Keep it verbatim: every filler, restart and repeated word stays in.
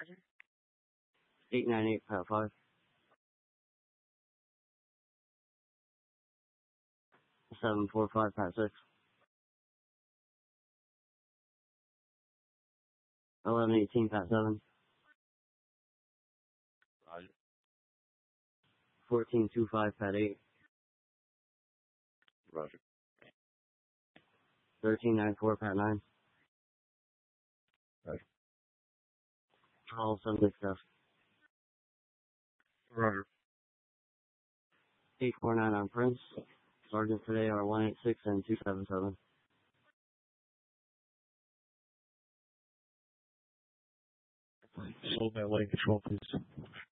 eight nine eight, Pat five. seven four five, Pat six. eleven eighteen, Pat seven. Roger. fourteen two five, Pat eight. Roger. thirteen nine four, Pat nine. Roger. twelve seven six, F. Roger. eight four nine on Prince. Sergeants today are one eight six and two seven seven. Hold that light control, please.